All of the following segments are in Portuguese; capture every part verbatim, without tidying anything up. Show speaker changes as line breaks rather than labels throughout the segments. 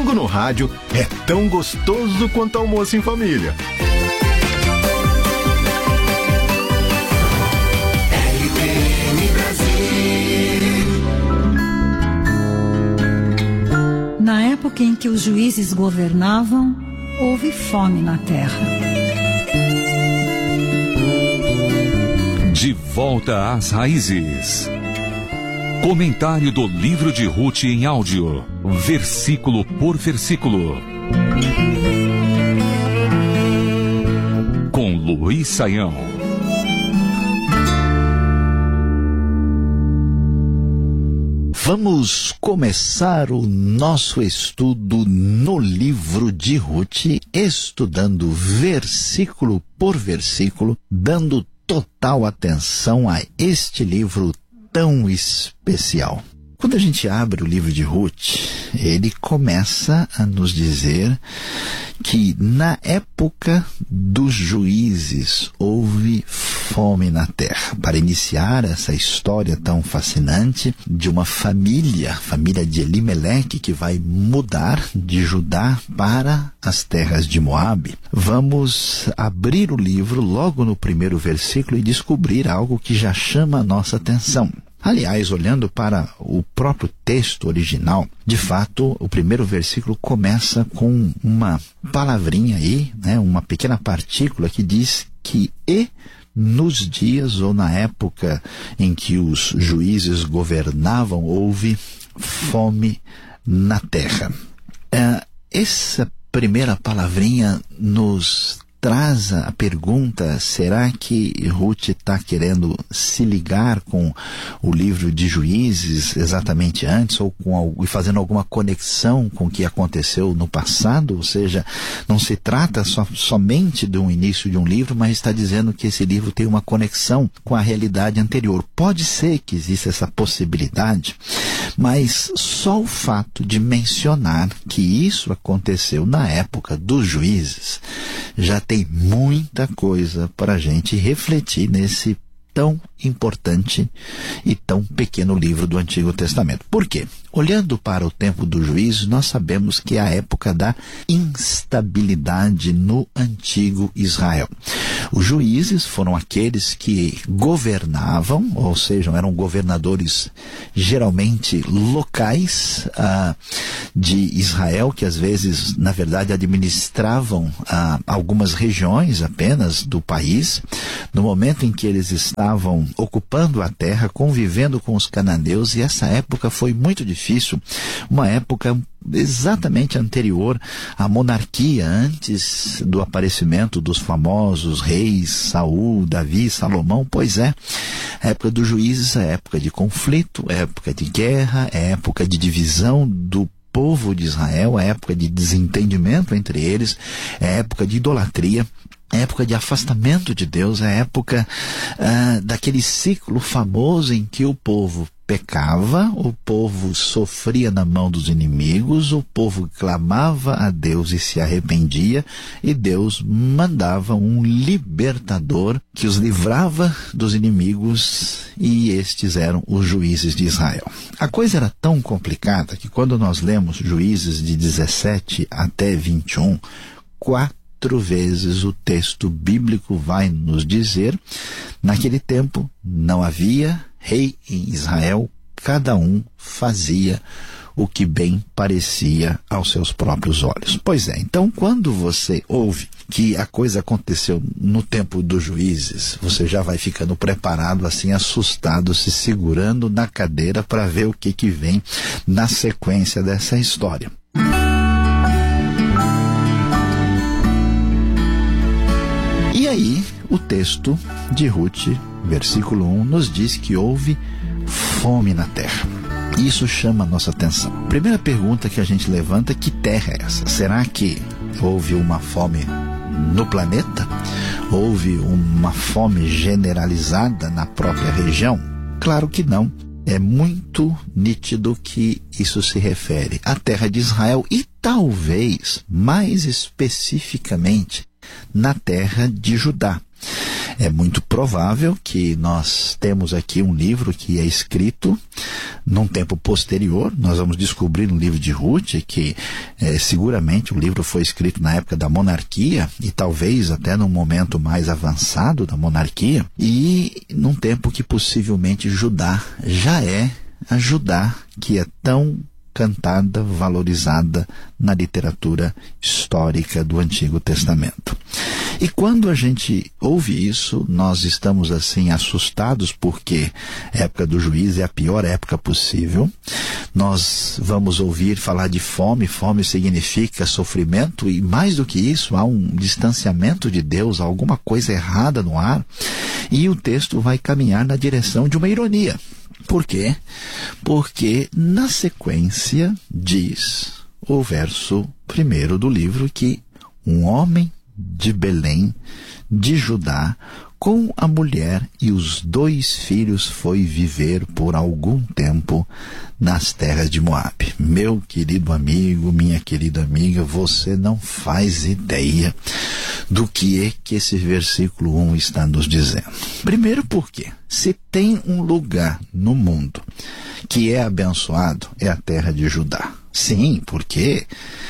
Domingo no rádio é tão gostoso quanto almoço em família.
Na época em que os juízes governavam, houve fome na terra.
De volta às raízes. Comentário do livro de Ruth em áudio, versículo por versículo. Com Luiz Saião.
Vamos começar o nosso estudo no livro de Ruth, estudando versículo por versículo, dando total atenção a este livro tão especial. Quando a gente abre o livro de Ruth, ele começa a nos dizer que na época dos juízes houve fome na terra. Para iniciar essa história tão fascinante de uma família, família de Elimeleque, que vai mudar de Judá para as terras de Moabe, vamos abrir o livro logo no primeiro versículo e descobrir algo que já chama a nossa atenção. Aliás, olhando para o próprio texto original, de fato, o primeiro versículo começa com uma palavrinha aí, né, uma pequena partícula que diz que e nos dias ou na época em que os juízes governavam, houve fome na terra. É, essa primeira palavrinha nos traz a pergunta: será que Ruth está querendo se ligar com o livro de Juízes exatamente antes, ou com, fazendo alguma conexão com o que aconteceu no passado? Ou seja, não se trata só, somente de um início de um livro, mas está dizendo que esse livro tem uma conexão com a realidade anterior. Pode ser que exista essa possibilidade, mas só o fato de mencionar que isso aconteceu na época dos juízes já tem muita coisa para a gente refletir nesse tão importante e tão pequeno livro do Antigo Testamento. Por quê? Olhando para o tempo do juízo, nós sabemos que é a época da instabilidade no antigo Israel. Os juízes foram aqueles que governavam, ou seja, eram governadores geralmente locais ah, de Israel, que às vezes, na verdade, administravam ah, algumas regiões apenas do país. No momento em que eles estavam ocupando a terra, convivendo com os cananeus, e essa época foi muito difícil, uma época exatamente anterior à monarquia, antes do aparecimento dos famosos reis Saul, Davi, Salomão. Pois é, a época dos juízes é época de conflito, é época de guerra, é época de divisão do povo de Israel, é época de desentendimento entre eles, é época de idolatria, é época de afastamento de Deus, é época ah, daquele ciclo famoso em que o povo pecava, o povo sofria na mão dos inimigos, o povo clamava a Deus e se arrependia, e Deus mandava um libertador que os livrava dos inimigos, e estes eram os juízes de Israel. A coisa era tão complicada que quando nós lemos Juízes de dezessete até vinte e um, quatro Quatro vezes o texto bíblico vai nos dizer: naquele tempo não havia rei em Israel, cada um fazia o que bem parecia aos seus próprios olhos. Pois é, então quando você ouve que a coisa aconteceu no tempo dos juízes, você já vai ficando preparado, assim, assustado, se segurando na cadeira para ver o que, que vem na sequência dessa história. E aí, o texto de Ruth, versículo um, nos diz que houve fome na terra. Isso chama a nossa atenção. Primeira pergunta que a gente levanta: que terra é essa? Será que houve uma fome no planeta? Houve uma fome generalizada na própria região? Claro que não. É muito nítido que isso se refere à terra de Israel e talvez, mais especificamente, na terra de Judá. É muito provável que nós temos aqui um livro que é escrito num tempo posterior. Nós vamos descobrir no livro de Ruth que é, seguramente o livro foi escrito na época da monarquia e talvez até num momento mais avançado da monarquia e num tempo que possivelmente Judá já é a Judá que é tão cantada, valorizada na literatura histórica do Antigo Testamento. E quando a gente ouve isso, nós estamos assim assustados porque a época do juízo é a pior época possível. Nós vamos ouvir falar de fome, fome significa sofrimento e mais do que isso, há um distanciamento de Deus, há alguma coisa errada no ar e o texto vai caminhar na direção de uma ironia. Por quê? Porque na sequência diz o verso primeiro do livro que um homem de Belém, de Judá, com a mulher e os dois filhos foi viver por algum tempo nas terras de Moabe. Meu querido amigo, minha querida amiga, você não faz ideia do que é que esse versículo um está nos dizendo. Primeiro porque, se tem um lugar no mundo que é abençoado, é a terra de Judá. Sim, porque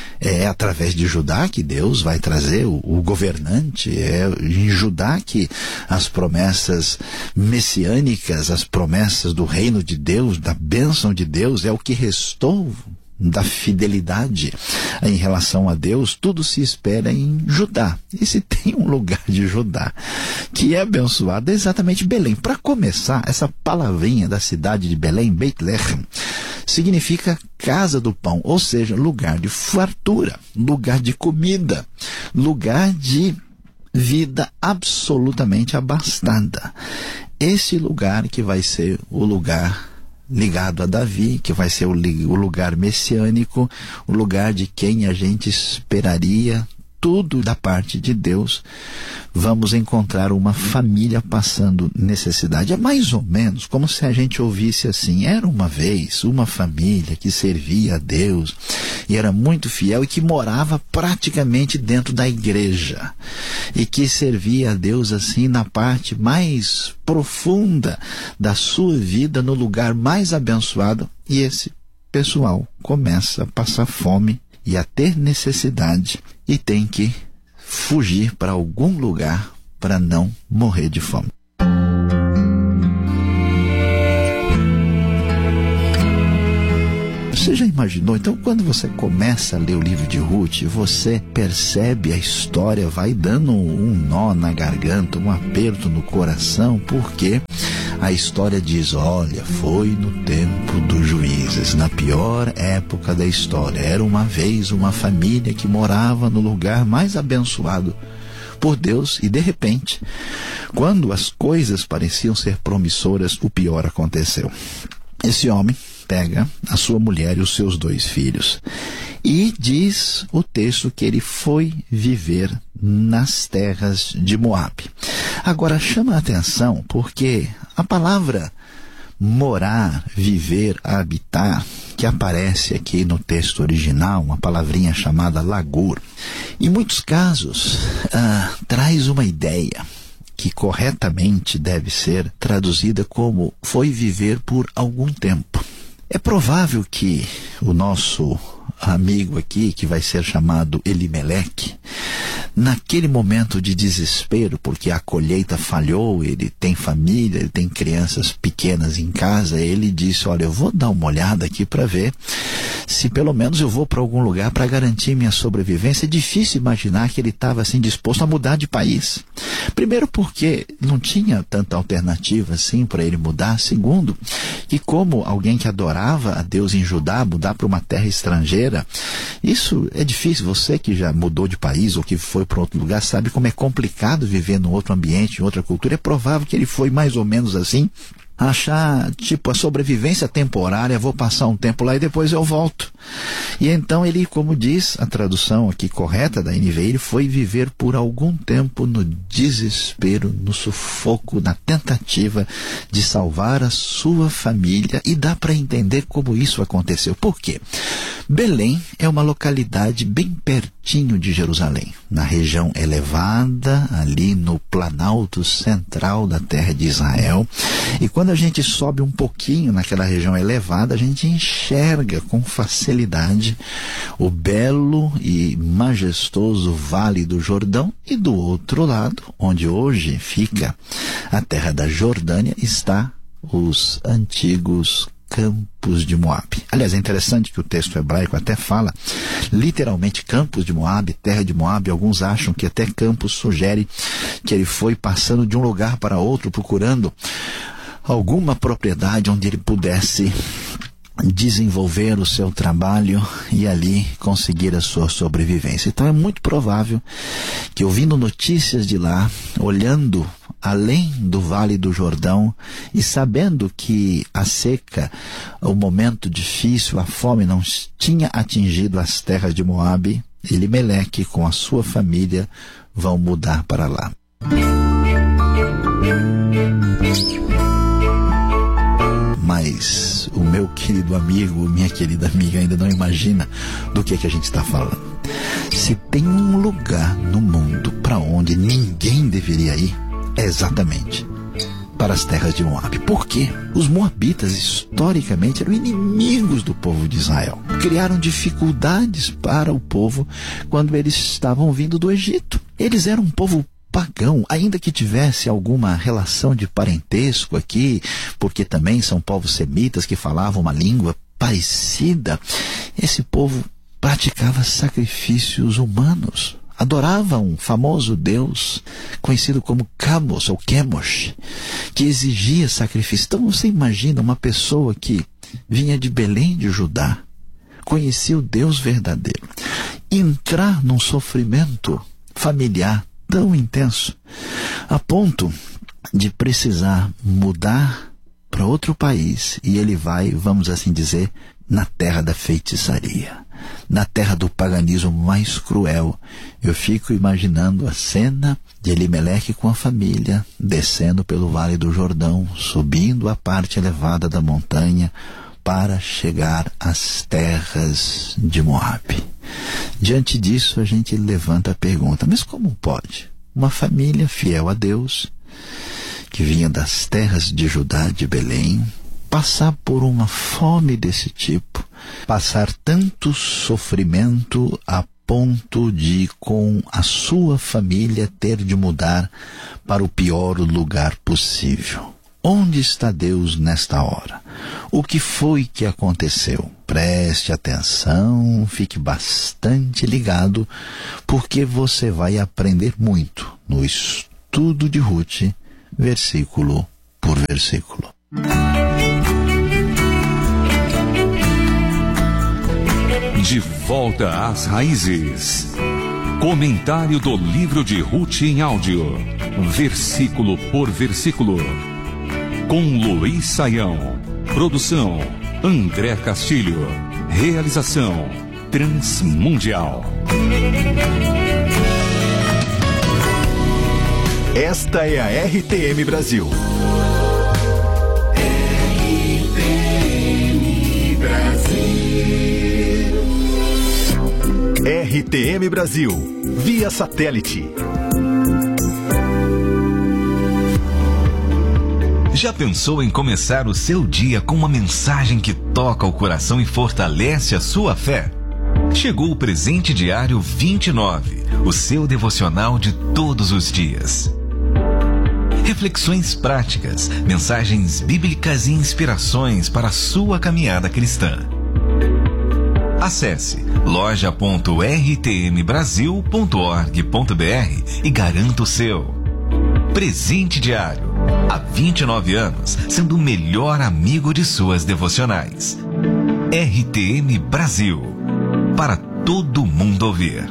é através de Judá que Deus vai trazer o, o governante, é em Judá que as promessas messiânicas, as promessas do reino de Deus, da bênção de Deus, é o que restou da fidelidade em relação a Deus, tudo se espera em Judá. E se tem um lugar de Judá que é abençoado, é exatamente Belém. Para começar, essa palavrinha da cidade de Belém, Beit Lehem, significa casa do pão, ou seja, lugar de fartura, lugar de comida, lugar de vida absolutamente abastada. Esse lugar que vai ser o lugar ligado a Davi, que vai ser o, o lugar messiânico, o lugar de quem a gente esperaria tudo da parte de Deus, vamos encontrar uma família passando necessidade. É mais ou menos como se a gente ouvisse assim: era uma vez uma família que servia a Deus e era muito fiel e que morava praticamente dentro da igreja e que servia a Deus assim na parte mais profunda da sua vida, no lugar mais abençoado, e esse pessoal começa a passar fome e a ter necessidade e tem que fugir para algum lugar para não morrer de fome. Você já imaginou? Então, quando você começa a ler o livro de Ruth, você percebe a história, vai dando um nó na garganta, um aperto no coração, porque a história diz: olha, foi no tempo dos juízes, na pior época da história. Era uma vez uma família que morava no lugar mais abençoado por Deus e, de repente, quando as coisas pareciam ser promissoras, o pior aconteceu. Esse homem pega a sua mulher e os seus dois filhos e diz o texto que ele foi viver nas terras de Moabe. Agora chama a atenção porque a palavra morar, viver, habitar, que aparece aqui no texto original, uma palavrinha chamada lagur, em muitos casos ah, traz uma ideia que corretamente deve ser traduzida como foi viver por algum tempo. É provável que o nosso amigo aqui, que vai ser chamado Elimeleque, naquele momento de desespero, porque a colheita falhou, ele tem família, ele tem crianças pequenas em casa, ele disse: olha, eu vou dar uma olhada aqui para ver se pelo menos eu vou para algum lugar para garantir minha sobrevivência. É difícil imaginar que ele estava assim disposto a mudar de país. Primeiro porque não tinha tanta alternativa assim para ele mudar. Segundo, que como alguém que adorava a Deus em Judá, mudar para uma terra estrangeira, isso é difícil. Você que já mudou de país ou que foi para outro lugar sabe como é complicado viver num outro ambiente, em outra cultura. É provável que ele foi mais ou menos assim, achar tipo a sobrevivência temporária, vou passar um tempo lá e depois eu volto. E então ele, como diz a tradução aqui correta da N V I, ele foi viver por algum tempo no desespero, no sufoco, na tentativa de salvar a sua família. E dá para entender como isso aconteceu. Por quê? Belém é uma localidade bem pertinho de Jerusalém, na região elevada, ali no planalto central da terra de Israel. E quando a gente sobe um pouquinho naquela região elevada, a gente enxerga com facilidade o belo e majestoso Vale do Jordão, e do outro lado, onde hoje fica a terra da Jordânia, está os antigos Campos de Moabe. Aliás, é interessante que o texto hebraico até fala literalmente Campos de Moabe, terra de Moabe. Alguns acham que até Campos sugere que ele foi passando de um lugar para outro procurando alguma propriedade onde ele pudesse desenvolver o seu trabalho e ali conseguir a sua sobrevivência. Então é muito provável que, ouvindo notícias de lá, olhando além do Vale do Jordão e sabendo que a seca, o momento difícil, a fome não tinha atingido as terras de Moabe, Elimeleque com a sua família vão mudar para lá. Mas o meu querido amigo, minha querida amiga, ainda não imagina do que, é que a gente está falando. Se tem um lugar no mundo para onde ninguém deveria ir, é exatamente para as terras de Moabe. Por quê? Os moabitas, historicamente, eram inimigos do povo de Israel. Criaram dificuldades para o povo quando eles estavam vindo do Egito. Eles eram um povo pagão, ainda que tivesse alguma relação de parentesco aqui, porque também são povos semitas que falavam uma língua parecida. Esse povo praticava sacrifícios humanos, adorava um famoso deus conhecido como Camos ou Chemosh, que exigia sacrifício. Então você imagina uma pessoa que vinha de Belém de Judá, conhecia o Deus verdadeiro, entrar num sofrimento familiar tão intenso, a ponto de precisar mudar para outro país, e ele vai, vamos assim dizer, na terra da feitiçaria, na terra do paganismo mais cruel. Eu fico imaginando a cena de Elimeleque com a família, descendo pelo Vale do Jordão, subindo a parte elevada da montanha, para chegar às terras de Moabe. Diante disso, a gente levanta a pergunta, mas como pode uma família fiel a Deus, que vinha das terras de Judá, de Belém, passar por uma fome desse tipo, passar tanto sofrimento a ponto de, com a sua família, ter de mudar para o pior lugar possível? Onde está Deus nesta hora? O que foi que aconteceu? Preste atenção, fique bastante ligado, porque você vai aprender muito no estudo de Ruth, versículo por versículo.
De volta às raízes. Comentário do livro de Ruth em áudio, versículo por versículo. Com Luiz Saião. Produção André Castilho. Realização Transmundial.
Esta é a R T M Brasil.
R T M Brasil.
R T M Brasil, via satélite.
Já pensou em começar o seu dia com uma mensagem que toca o coração e fortalece a sua fé? Chegou o Presente Diário vinte e nove, o seu devocional de todos os dias. Reflexões práticas, mensagens bíblicas e inspirações para a sua caminhada cristã. Acesse loja ponto r t m brasil ponto org ponto b r e garanta o seu. Presente Diário. Há vinte e nove anos, sendo o melhor amigo de suas devocionais. R T M Brasil. Para todo mundo ouvir.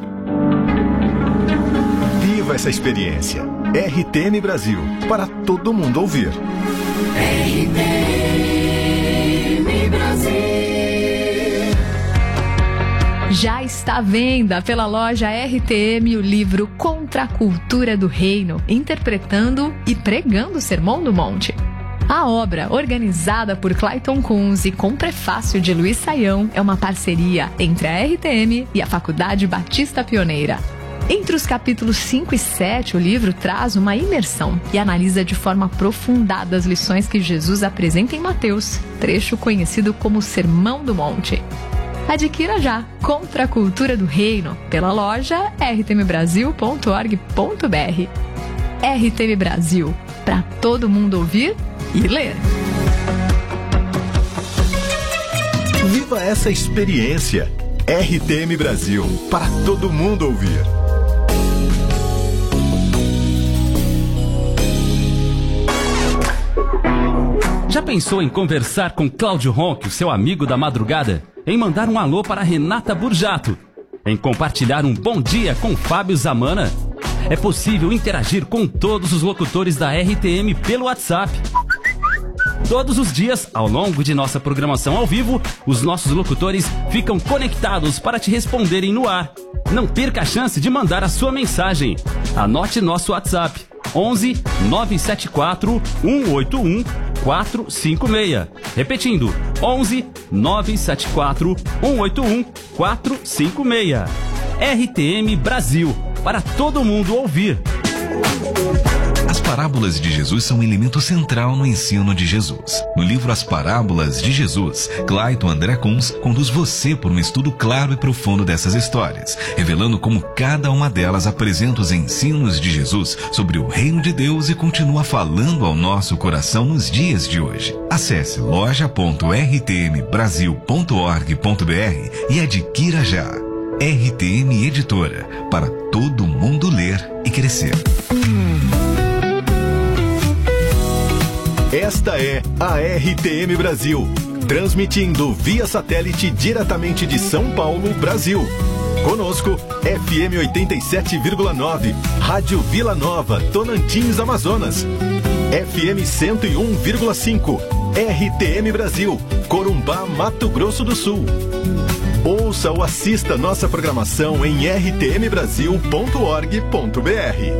Viva essa experiência. R T M Brasil. Para todo mundo ouvir.
R T M Brasil.
Já está à venda pela loja R T M o livro Contra a Cultura do Reino, interpretando e pregando o Sermão do Monte. A obra, organizada por Clayton Kunz e com prefácio de Luiz Saião, é uma parceria entre a R T M e a Faculdade Batista Pioneira. Entre os capítulos cinco e sete, o livro traz uma imersão e analisa de forma aprofundada as lições que Jesus apresenta em Mateus, trecho conhecido como Sermão do Monte. Adquira já Contra a Cultura do Reino pela loja r t m brasil ponto org ponto b r. R T M Brasil, para todo mundo ouvir e ler.
Viva essa experiência! R T M Brasil, para todo mundo ouvir.
Já pensou em conversar com Cláudio Ronck, o seu amigo da madrugada? Em mandar um alô para Renata Burjato? Em compartilhar um bom dia com Fábio Zamana? É possível interagir com todos os locutores da R T M pelo WhatsApp. Todos os dias, ao longo de nossa programação ao vivo, os nossos locutores ficam conectados para te responderem no ar. Não perca a chance de mandar a sua mensagem. Anote nosso WhatsApp: onze nove sete quatro um oito um quatro cinco seis. Repetindo: onze nove sete quatro um oito um quatro cinco seis. R T M Brasil, para todo mundo ouvir.
As parábolas de Jesus são um elemento central no ensino de Jesus. No livro As Parábolas de Jesus, Clayton André Kunz conduz você por um estudo claro e profundo dessas histórias, revelando como cada uma delas apresenta os ensinos de Jesus sobre o reino de Deus e continua falando ao nosso coração nos dias de hoje. Acesse loja ponto r t m brasil ponto org ponto b r e adquira já. R T M Editora, para todo mundo ler e crescer.
Esta é a R T M Brasil, transmitindo via satélite diretamente de São Paulo, Brasil. Conosco, F M oitenta e sete vírgula nove, Rádio Vila Nova, Tonantins, Amazonas. F M cento e um vírgula cinco, R T M Brasil, Corumbá, Mato Grosso do Sul. Ouça ou assista nossa programação em r t m brasil ponto org ponto b r.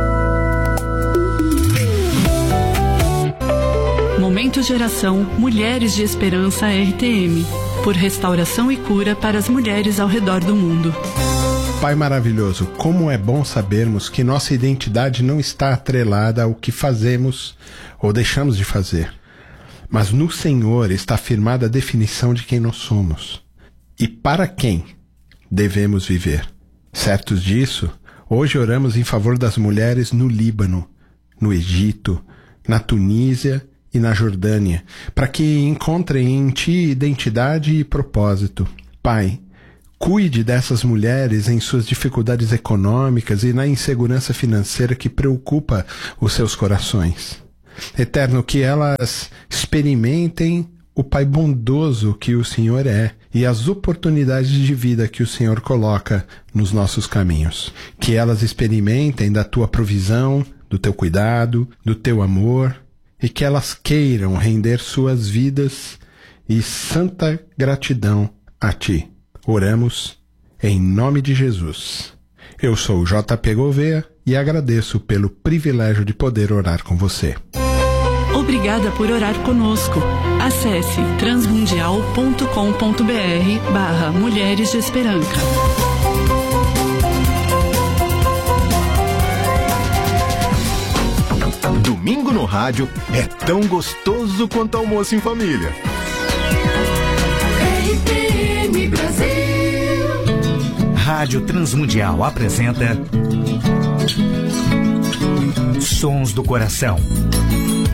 Momento Geração Mulheres de Esperança R T M, por restauração e cura para as mulheres ao redor do mundo.
Pai maravilhoso, como é bom sabermos que nossa identidade não está atrelada ao que fazemos ou deixamos de fazer, mas no Senhor está firmada a definição de quem nós somos e para quem devemos viver. Certos disso, hoje oramos em favor das mulheres no Líbano, no Egito, na Tunísia e na Jordânia, para que encontrem em Ti identidade e propósito. Pai, cuide dessas mulheres em suas dificuldades econômicas e na insegurança financeira que preocupa os seus corações. Eterno, que elas experimentem o Pai bondoso que o Senhor é e as oportunidades de vida que o Senhor coloca nos nossos caminhos. Que elas experimentem da Tua provisão, do Teu cuidado, do Teu amor, e que elas queiram render suas vidas e santa gratidão a Ti. Oramos em nome de Jesus. Eu sou o J P Gouveia e agradeço pelo privilégio de poder orar com você.
Obrigada por orar conosco. Acesse transmundial ponto com ponto b r barra Mulheres de Esperança.
Domingo no rádio é tão gostoso quanto almoço em família.
R T M Brasil.
Rádio Transmundial apresenta Sons do Coração.